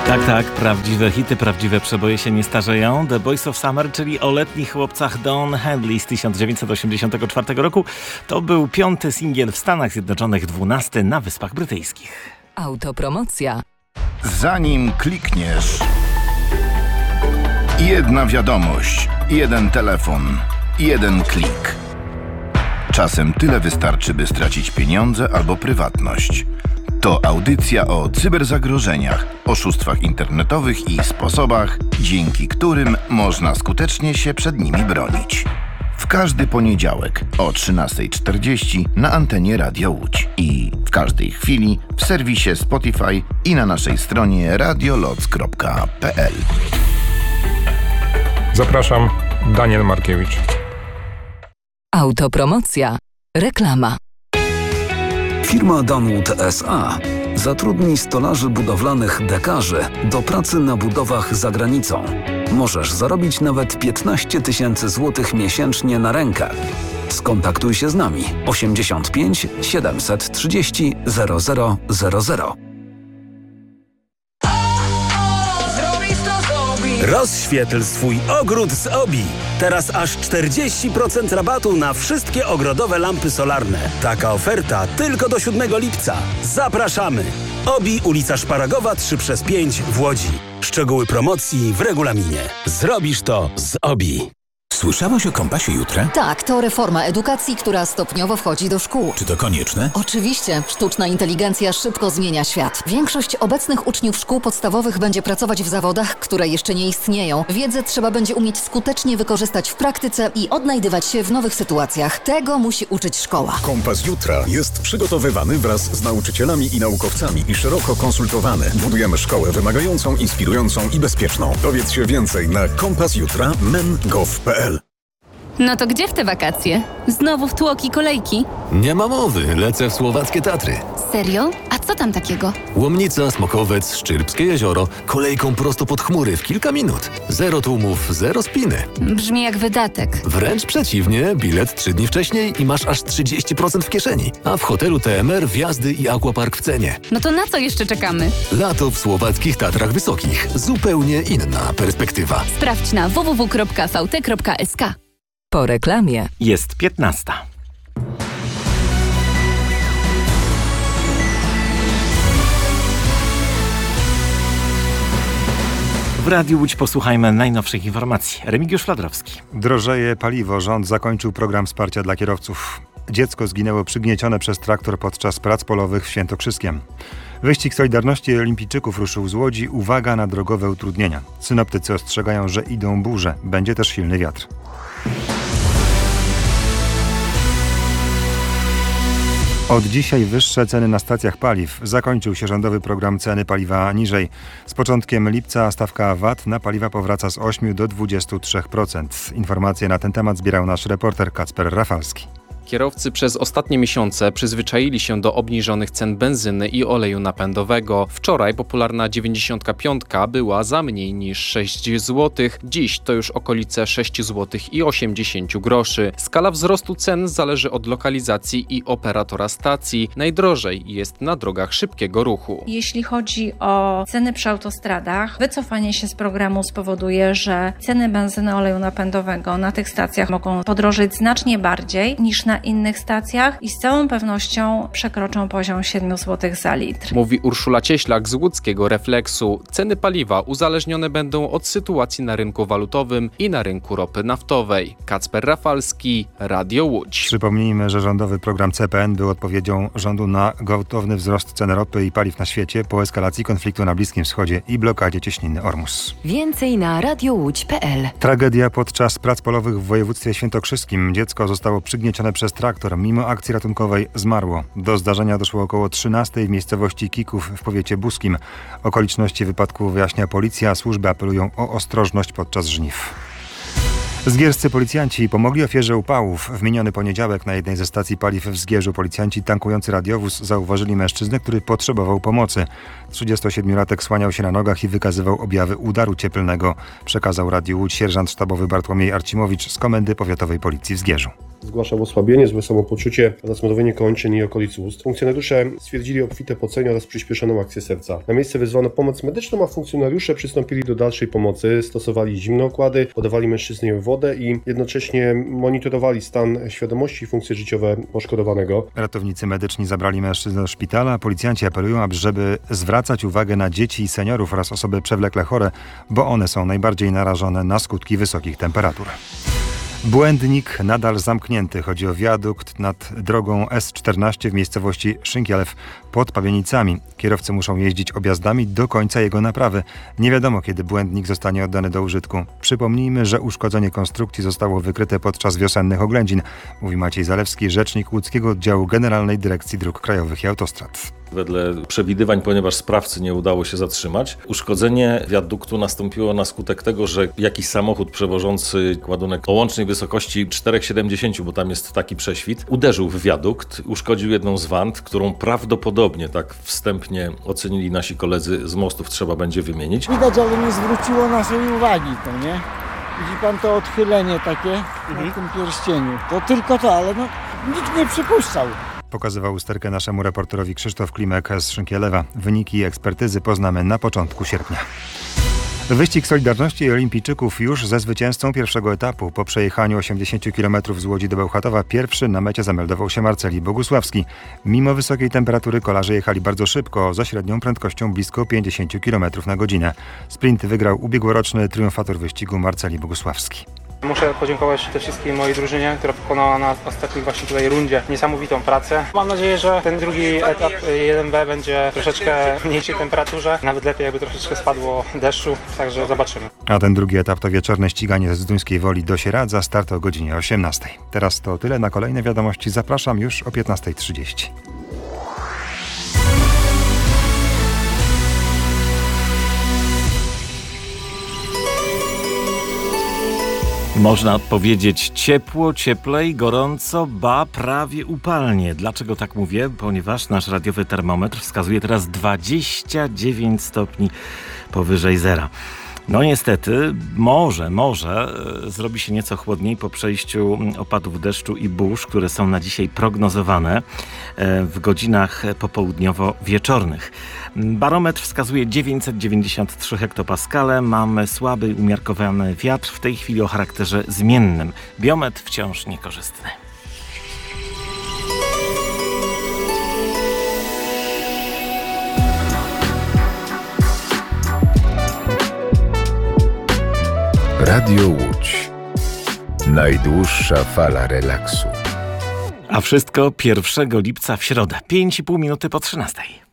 Tak, prawdziwe hity, prawdziwe przeboje się nie starzeją. The Boys of Summer, czyli o letnich chłopcach Don Henley z 1984 roku. To był 5. singiel w Stanach Zjednoczonych, 12. na Wyspach Brytyjskich. Autopromocja. Zanim klikniesz, jedna wiadomość, jeden telefon, jeden klik. Czasem tyle wystarczy, by stracić pieniądze albo prywatność. To audycja o cyberzagrożeniach, oszustwach internetowych i sposobach, dzięki którym można skutecznie się przed nimi bronić. W każdy poniedziałek o 13:40 na antenie Radia Łódź i w każdej chwili w serwisie Spotify i na naszej stronie radioloc.pl. Zapraszam, Daniel Markiewicz. Autopromocja. Reklama. Firma Danwood S.A. zatrudni stolarzy budowlanych dekarzy do pracy na budowach za granicą. Możesz zarobić nawet 15 000 złotych miesięcznie na rękę. Skontaktuj się z nami 85 730 0000. Rozświetl swój ogród z Obi. Teraz aż 40% rabatu na wszystkie ogrodowe lampy solarne. Taka oferta tylko do 7 lipca. Zapraszamy! Obi, ulica Szparagowa 3/5 w Łodzi. Szczegóły promocji w regulaminie. Zrobisz to z Obi. Słyszałaś o Kompasie Jutra? Tak, to reforma edukacji, która stopniowo wchodzi do szkół. Czy to konieczne? Oczywiście, sztuczna inteligencja szybko zmienia świat. Większość obecnych uczniów szkół podstawowych będzie pracować w zawodach, które jeszcze nie istnieją. Wiedzę trzeba będzie umieć skutecznie wykorzystać w praktyce i odnajdywać się w nowych sytuacjach. Tego musi uczyć szkoła. Kompas Jutra jest przygotowywany wraz z nauczycielami i naukowcami i szeroko konsultowany. Budujemy szkołę wymagającą, inspirującą i bezpieczną. Dowiedz się więcej na kompasjutra.men.gov.pl. No to gdzie w te wakacje? Znowu w tłoki kolejki? Nie ma mowy, lecę w słowackie Tatry. Serio? A co tam takiego? Łomnica, Smokowiec, Szczyrbskie jezioro, kolejką prosto pod chmury w kilka minut. Zero tłumów, zero spiny. Brzmi jak wydatek. Wręcz przeciwnie, bilet 3 dni wcześniej i masz aż 30% w kieszeni. A w hotelu TMR wjazdy i aquapark w cenie. No to na co jeszcze czekamy? Lato w słowackich Tatrach Wysokich. Zupełnie inna perspektywa. Sprawdź na www.vt.sk. Po reklamie Jest 15. W Radiu Łódź posłuchajmy najnowszych informacji. Remigiusz Fladrowski. Drożeje paliwo. Rząd zakończył program wsparcia dla kierowców. Dziecko zginęło przygniecione przez traktor podczas prac polowych w Świętokrzyskiem. Wyścig Solidarności Olimpijczyków ruszył z Łodzi. Uwaga na drogowe utrudnienia. Synoptycy ostrzegają, że idą burze. Będzie też silny wiatr. Od dzisiaj wyższe ceny na stacjach paliw. Zakończył się rządowy program ceny paliwa niżej. Z początkiem lipca stawka VAT na paliwa powraca z 8 do 23%. Informacje na ten temat zbierał nasz reporter Kacper Rafalski. Kierowcy przez ostatnie miesiące przyzwyczaili się do obniżonych cen benzyny i oleju napędowego. Wczoraj popularna 95 była za mniej niż 6 zł. Dziś to już okolice 6 zł i 80 groszy. Skala wzrostu cen zależy od lokalizacji i operatora stacji. Najdrożej jest na drogach szybkiego ruchu. Jeśli chodzi o ceny przy autostradach, wycofanie się z programu spowoduje, że ceny benzyny, oleju napędowego na tych stacjach mogą podrożeć znacznie bardziej niż na innych stacjach i z całą pewnością przekroczą poziom 7 zł za litr. Mówi Urszula Cieślak z łódzkiego Refleksu. Ceny paliwa uzależnione będą od sytuacji na rynku walutowym i na rynku ropy naftowej. Kacper Rafalski, Radio Łódź. Przypomnijmy, że rządowy program CPN był odpowiedzią rządu na gwałtowny wzrost cen ropy i paliw na świecie po eskalacji konfliktu na Bliskim Wschodzie i blokadzie cieśniny Ormus. Więcej na radiowódź.pl. Tragedia podczas prac polowych w województwie świętokrzyskim. Dziecko zostało przygniecione przez traktor. Mimo akcji ratunkowej zmarło. Do zdarzenia doszło około 13 w miejscowości Kików w powiecie buskim. Okoliczności wypadku wyjaśnia policja, a służby apelują o ostrożność podczas żniw. Zgierscy policjanci pomogli ofierze upałów. W miniony poniedziałek na jednej ze stacji paliw w Zgierzu policjanci tankujący radiowóz zauważyli mężczyznę, który potrzebował pomocy. 37-latek słaniał się na nogach i wykazywał objawy udaru cieplnego. Przekazał Radiu Łódź sierżant sztabowy Bartłomiej Arcimowicz z Komendy Powiatowej Policji w Zgierzu. Zgłaszał osłabienie, złe samopoczucie oraz mrowienie kończyn i okolic ust. Funkcjonariusze stwierdzili obfite pocenie oraz przyspieszoną akcję serca. Na miejsce wezwano pomoc medyczną, a funkcjonariusze przystąpili do dalszej pomocy. Stosowali zimne okłady, podawali mężczyźnie wodę i jednocześnie monitorowali stan świadomości i funkcje życiowe poszkodowanego. Ratownicy medyczni zabrali mężczyznę do szpitala. Policjanci apelują, żeby zwracać uwagę na dzieci i seniorów oraz osoby przewlekle chore, bo one są najbardziej narażone na skutki wysokich temperatur. Błędnik nadal zamknięty. Chodzi o wiadukt nad drogą S14 w miejscowości Szynkielew pod Pawienicami. Kierowcy muszą jeździć objazdami do końca jego naprawy. Nie wiadomo, kiedy błędnik zostanie oddany do użytku. Przypomnijmy, że uszkodzenie konstrukcji zostało wykryte podczas wiosennych oględzin, mówi Maciej Zalewski, rzecznik Łódzkiego Oddziału Generalnej Dyrekcji Dróg Krajowych i Autostrad. Wedle przewidywań, ponieważ sprawcy nie udało się zatrzymać, uszkodzenie wiaduktu nastąpiło na skutek tego, że jakiś samochód przewożący ładunek o łącznej wysokości 4,70, bo tam jest taki prześwit, uderzył w wiadukt, uszkodził jedną z wand, którą prawdopodobnie, tak wstępnie ocenili nasi koledzy z mostów, trzeba będzie wymienić. Widać, ale nie zwróciło naszej uwagi to, nie? Widzi pan to odchylenie takie na tym pierścieniu. To tylko to, ale nikt nie przypuszczał. Pokazywał usterkę naszemu reporterowi Krzysztof Klimek z Szynkielewa. Wyniki ekspertyzy poznamy na początku sierpnia. Wyścig Solidarności Olimpijczyków już ze zwycięzcą pierwszego etapu. Po przejechaniu 80 km z Łodzi do Bełchatowa pierwszy na mecie zameldował się Marceli Bogusławski. Mimo wysokiej temperatury kolarze jechali bardzo szybko, ze średnią prędkością blisko 50 km na godzinę. Sprint wygrał ubiegłoroczny triumfator wyścigu Marceli Bogusławski. Muszę podziękować przede wszystkim mojej drużynie, która pokonała na ostatniej właśnie tutaj rundzie niesamowitą pracę. Mam nadzieję, że ten drugi etap 1B będzie troszeczkę w mniejszej temperaturze, nawet lepiej jakby troszeczkę spadło deszczu, także zobaczymy. A ten drugi etap to wieczorne ściganie z Zduńskiej Woli do Sieradza, start o godzinie 18. Teraz to tyle, na kolejne wiadomości zapraszam już o 15:30. Można powiedzieć ciepło, cieplej, gorąco, ba, prawie upalnie. Dlaczego tak mówię? Ponieważ nasz radiowy termometr wskazuje teraz 29 stopni powyżej zera. No niestety, może zrobi się nieco chłodniej po przejściu opadów deszczu i burz, które są na dzisiaj prognozowane w godzinach popołudniowo-wieczornych. Barometr wskazuje 993 hektopaskale. Mamy słaby, umiarkowany wiatr, w tej chwili o charakterze zmiennym. Biometr wciąż niekorzystny. Radio Łódź. Najdłuższa fala relaksu. A wszystko 1 lipca w środę, 5,5 minuty po 13.